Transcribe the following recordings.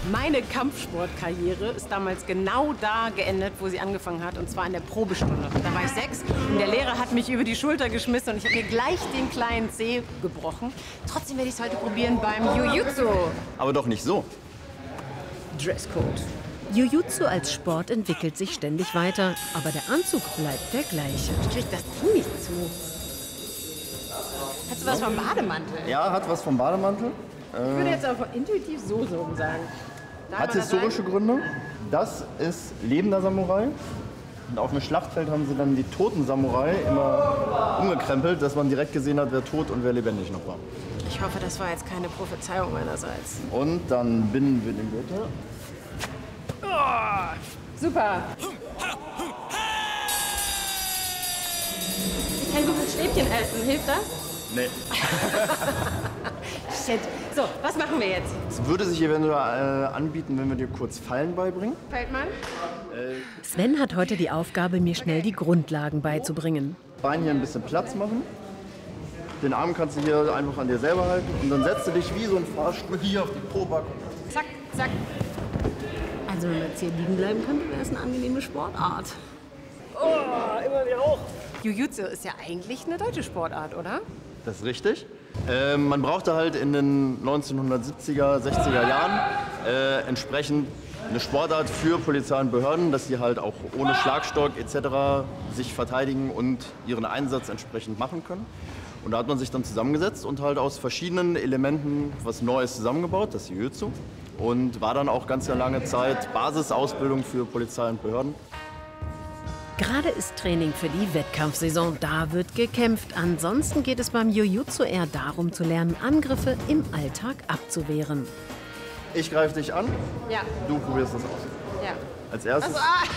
Meine Kampfsportkarriere ist damals genau da geendet, wo sie angefangen hat, und zwar in der Probestunde. Da war ich 6 und der Lehrer hat mich über die Schulter geschmissen und ich habe mir gleich den kleinen Zeh gebrochen. Trotzdem werde ich es heute probieren beim Jiu-Jitsu. Aber doch nicht so. Dresscode. Jiu-Jitsu als Sport entwickelt sich ständig weiter, aber der Anzug bleibt der gleiche. Ich krieg das Ding nicht zu. Hast du was vom Bademantel? Ja, hat was vom Bademantel. Ich würde jetzt aber intuitiv so sagen. Hat historische Gründe. Das ist lebender Samurai. Und auf dem Schlachtfeld haben sie dann die toten Samurai immer umgekrempelt, dass man direkt gesehen hat, wer tot und wer lebendig noch war. Ich hoffe, das war jetzt keine Prophezeiung meinerseits. Und dann binden wir den Gürtel. Oh, super. Ich kann gut mit Stäbchen essen. Hilft das? Nee. Shit. So, was machen wir jetzt? Es würde sich eventuell anbieten, wenn wir dir kurz Fallen beibringen. Feldmann? Sven hat heute die Aufgabe, mir schnell die Grundlagen beizubringen. Bein hier ein bisschen Platz machen. Den Arm kannst du hier einfach an dir selber halten. Und dann setzt du dich wie so ein Fahrstuhl hier auf die Pobacke. Zack, zack. Also wenn wir jetzt hier liegen bleiben könnten, wäre es eine angenehme Sportart. Oh, immer wieder hoch. Jiu-Jitsu ist ja eigentlich eine deutsche Sportart, oder? Das ist richtig. Man brauchte halt in den 1970er, 60er Jahren entsprechend eine Sportart für Polizei und Behörden, dass sie halt auch ohne Schlagstock etc. sich verteidigen und ihren Einsatz entsprechend machen können. Und da hat man sich dann zusammengesetzt und halt aus verschiedenen Elementen was Neues zusammengebaut, das Jiu-Jitsu. Und war dann auch ganz lange Zeit Basisausbildung für Polizei und Behörden. Gerade ist Training für die Wettkampfsaison. Da wird gekämpft. Ansonsten geht es beim Jiu-Jitsu eher darum zu lernen, Angriffe im Alltag abzuwehren. Ich greife dich an, Ja. du probierst das aus. Ja. Als erstes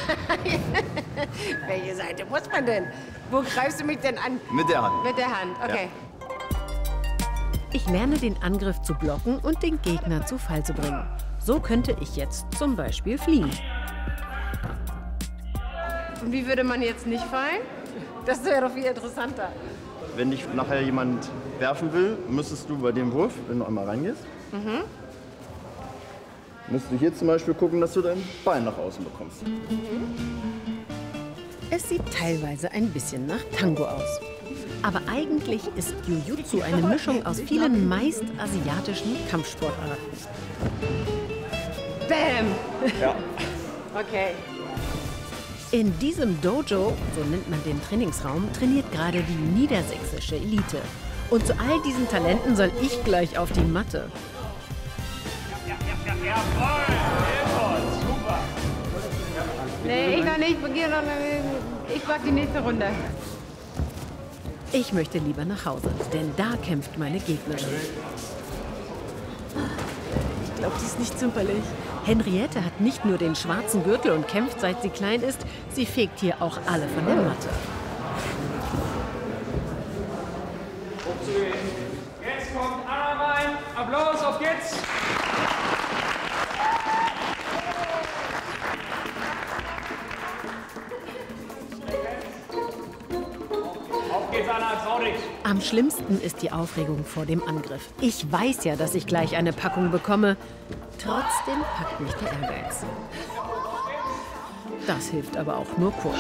Welche Seite muss man denn? Wo greifst du mich denn an? mit der Hand. Mit der Hand, okay. Ich lerne den Angriff zu blocken und den Gegner zu Fall zu bringen. So könnte ich jetzt zum Beispiel fliehen. Und wie würde man jetzt nicht fallen? Das wäre doch viel interessanter. Wenn dich nachher jemand werfen will, müsstest du bei dem Wurf, wenn du einmal reingehst, musst du hier zum Beispiel gucken, dass du dein Bein nach außen bekommst. Es sieht teilweise ein bisschen nach Tango aus. Aber eigentlich ist Jiu-Jitsu eine Mischung aus vielen meist asiatischen Kampfsportarten. Bam! Ja. Okay. In diesem Dojo, so nennt man den Trainingsraum, trainiert gerade die niedersächsische Elite. Und zu all diesen Talenten soll ich gleich auf die Matte. Nee, ich noch nicht. Ich mach die nächste Runde. Ich möchte lieber nach Hause, denn da kämpft meine Gegnerin. Ich glaube, die ist nicht zimperlich. Henriette hat nicht nur den schwarzen Gürtel und kämpft, seit sie klein ist, sie fegt hier auch alle von der Matte. Jetzt kommt Anna rein. Applaus, auf geht's. Auf geht's, Anna, trau dich. Am schlimmsten ist die Aufregung vor dem Angriff. Ich weiß ja, dass ich gleich eine Packung bekomme. Trotzdem packt mich der Ehrgeiz. Das hilft aber auch nur kurz.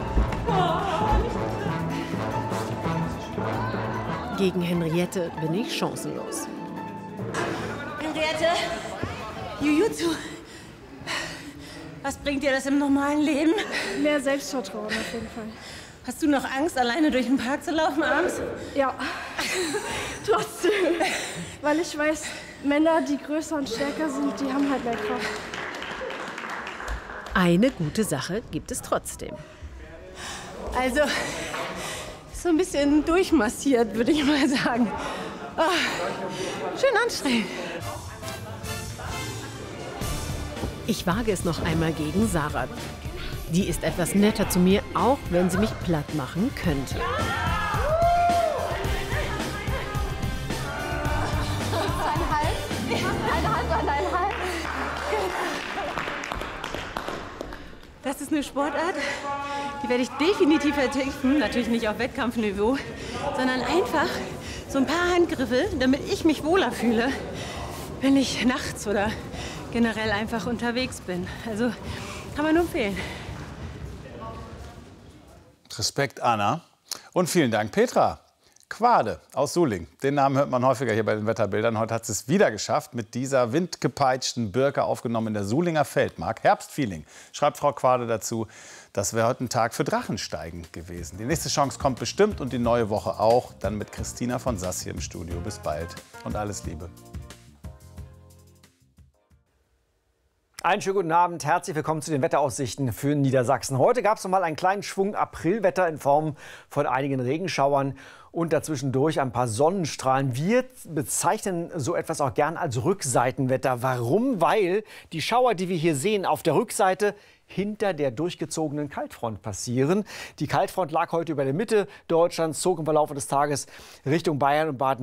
Gegen Henriette bin ich chancenlos. Henriette, Jiu-Jitsu. Was bringt dir das im normalen Leben? Mehr Selbstvertrauen auf jeden Fall. Hast du noch Angst, alleine durch den Park zu laufen abends? Ja, trotzdem. Weil ich weiß, Männer, die größer und stärker sind, die haben halt mehr Kraft. Eine gute Sache gibt es trotzdem. Also, so ein bisschen durchmassiert, würde ich mal sagen. Oh, schön anstrengend. Ich wage es noch einmal gegen Sarah. Die ist etwas netter zu mir, auch wenn sie mich platt machen könnte. Das ist eine Sportart, die werde ich definitiv vertiefen. Natürlich nicht auf Wettkampfniveau, sondern einfach so ein paar Handgriffe, damit ich mich wohler fühle, wenn ich nachts oder generell einfach unterwegs bin. Also kann man nur empfehlen. Respekt, Anna. Und vielen Dank, Petra. Quade aus Suling. Den Namen hört man häufiger hier bei den Wetterbildern. Heute hat es wieder geschafft, mit dieser windgepeitschten Birke aufgenommen in der Sulinger Feldmark. Herbstfeeling, schreibt Frau Quade dazu. Das wäre heute ein Tag für Drachensteigen gewesen. Die nächste Chance kommt bestimmt und die neue Woche auch. Dann mit Christina von Sass hier im Studio. Bis bald und alles Liebe. Einen schönen guten Abend, herzlich willkommen zu den Wetteraussichten für Niedersachsen. Heute gab es noch mal einen kleinen Schwung Aprilwetter in Form von einigen Regenschauern und dazwischendurch ein paar Sonnenstrahlen. Wir bezeichnen so etwas auch gern als Rückseitenwetter. Warum? Weil die Schauer, die wir hier sehen, auf der Rückseite hinter der durchgezogenen Kaltfront passieren. Die Kaltfront lag heute über der Mitte Deutschlands, zog im Verlauf des Tages Richtung Bayern und Baden